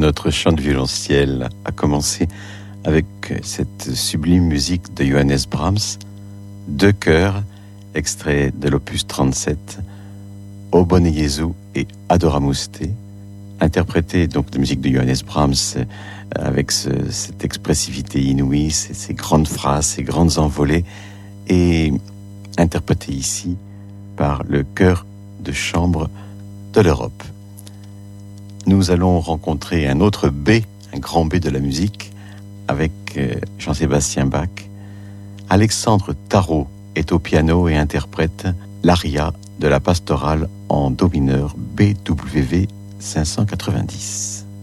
Notre chant de violonciel a commencé avec cette sublime musique de Johannes Brahms, deux chœurs, extraits de l'opus 37, O Bone Jesu et Adoramus Te, interprété donc de musique de Johannes Brahms avec cette expressivité inouïe, ces grandes phrases, ces grandes envolées, et interprété ici par le chœur de chambre de l'Europe. Nous allons rencontrer un autre B, un grand B de la musique, avec Jean-Sébastien Bach. Alexandre Tarot est au piano et interprète l'aria de la pastorale en do mineur BWV 590.